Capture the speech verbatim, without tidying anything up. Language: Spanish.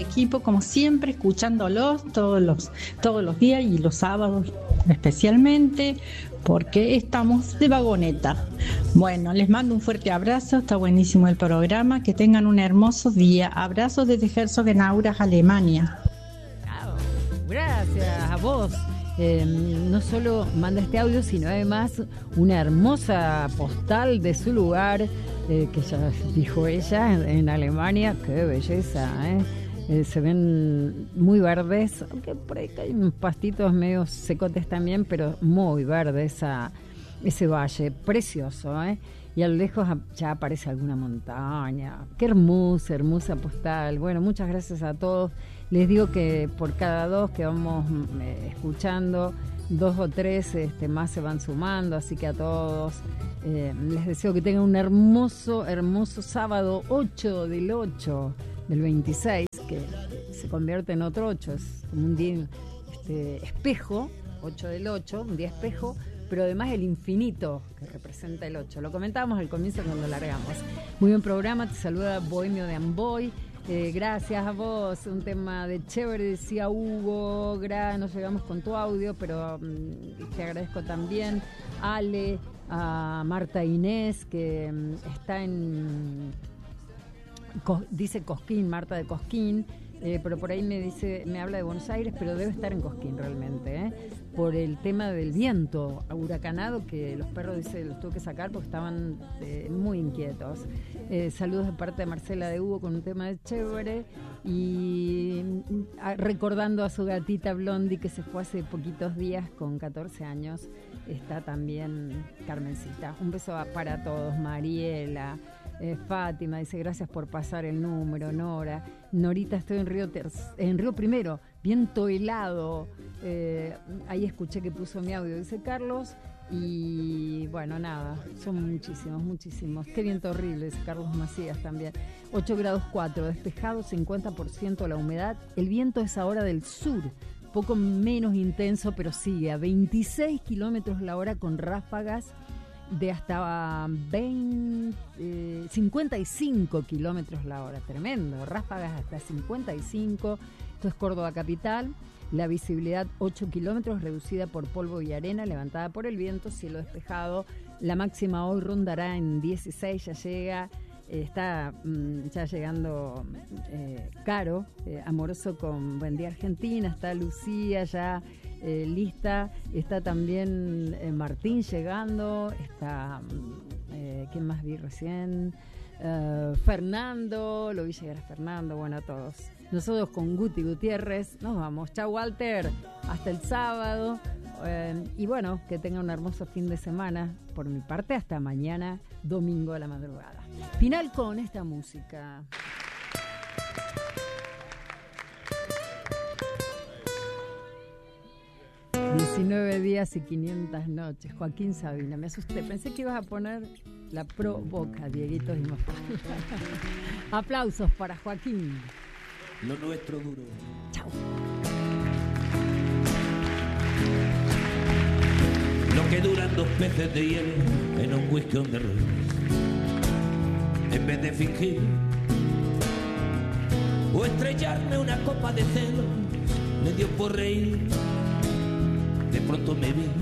equipo, como siempre, escuchándolos todos los, todos los días y los sábados especialmente, porque estamos de vagoneta. Bueno, les mando un fuerte abrazo, está buenísimo el programa, que tengan un hermoso día. Abrazos desde Herzogenaurach, Alemania. Gracias a vos. Eh, no solo manda este audio, sino además una hermosa postal de su lugar, eh, que ya dijo ella, en, en Alemania. Qué belleza, ¿eh? Eh, se ven muy verdes, aunque por ahí hay unos pastitos medio secotes también, pero muy verde esa, ese valle, precioso, ¿eh? Y a lo lejos ya aparece alguna montaña. Qué hermosa, hermosa postal. Bueno, muchas gracias a todos. Les digo que por cada dos que vamos eh, escuchando, dos o tres este, más se van sumando, así que a todos eh, les deseo que tengan un hermoso, hermoso sábado ocho del ocho del veintiséis, que se convierte en otro ocho, es como un día este, espejo, ocho del ocho, un día espejo, pero además el infinito que representa el ocho. Lo comentábamos al comienzo cuando largamos. Muy buen programa, te saluda Bohemio de Amboy. Eh, gracias a vos, un tema de chévere, decía Hugo. Gra, nos llegamos con tu audio, pero um, te agradezco también, Ale, a Marta Inés, que um, está en... dice Cosquín, Marta de Cosquín, eh, pero por ahí me dice, me habla de Buenos Aires, pero debe estar en Cosquín realmente, ¿eh? Por el tema del viento huracanado, que los perros, dice, los tuve que sacar porque estaban eh, muy inquietos. Eh, saludos de parte de Marcela de Hugo con un tema de chévere, y a, recordando a su gatita Blondie, que se fue hace poquitos días con catorce años. Está también Carmencita. Un beso para todos. Mariela, Eh, Fátima dice gracias por pasar el número. Nora, Norita, estoy en Río Ter- en Río Primero, viento helado, eh, ahí escuché que puso mi audio, dice Carlos. Y bueno, nada, son muchísimos, muchísimos. Qué viento horrible, dice Carlos Macías también. ocho grados cuatro, despejado, cincuenta por ciento la humedad. El viento es ahora del sur, poco menos intenso, pero sigue a veintiséis kilómetros la hora con ráfagas de hasta veinte, eh, cincuenta y cinco kilómetros la hora. Tremendo, ráfagas hasta cincuenta y cinco. Esto es Córdoba capital. La visibilidad ocho kilómetros, reducida por polvo y arena, levantada por el viento, cielo despejado. La máxima hoy rondará en dieciséis, ya llega. Eh, está mm, ya llegando eh, Caro, eh, amoroso con Buen Día Argentina. Está Lucía ya eh, lista. Está también eh, Martín llegando. Está, eh, ¿quién más vi recién? Uh, Fernando, lo vi llegar a Fernando. Bueno, a todos. Nosotros con Guti Gutiérrez nos vamos. Chao, Walter. Hasta el sábado. Eh, y bueno, que tenga un hermoso fin de semana. Por mi parte, hasta mañana, domingo a la madrugada. Final con esta música. diecinueve días y quinientas noches. Joaquín Sabina. Me asusté. Pensé que ibas a poner la provoca, Dieguito y Mafalda. Aplausos para Joaquín. Lo nuestro duro. Chao. Lo que duran dos peces de hielo en un whisky on the rocks. En vez de fingir o estrellarme una copa de celos, me dio por reír. De pronto me vi